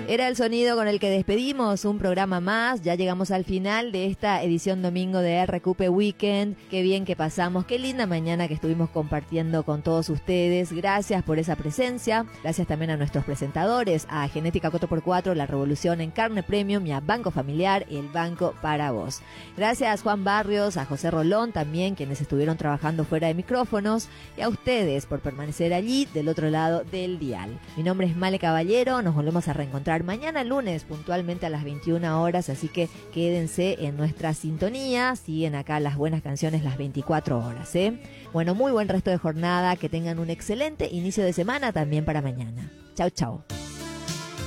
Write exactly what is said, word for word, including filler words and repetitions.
Era el sonido con el que despedimos un programa más. Ya llegamos al final de esta edición domingo de R Q P Weekend. Qué bien que pasamos, qué linda mañana que estuvimos compartiendo con todos ustedes. Gracias por esa presencia. Gracias también a nuestros presentadores, a Genética cuatro por cuatro, La Revolución en Carne Premium y a Banco Familiar, el banco para vos. Gracias Juan Barrios, a José Rolón también, quienes estuvieron trabajando fuera de micrófonos, y a ustedes por permanecer allí del otro lado del dial. Mi nombre es Male Caballero, nos volvemos a reencontrar mañana lunes puntualmente a las veintiuna horas, así que quédense en nuestra sintonía, siguen acá las buenas canciones las veinticuatro horas, ¿eh? Bueno, muy buen resto de jornada, que tengan un excelente inicio de semana también para mañana. Chau, chau.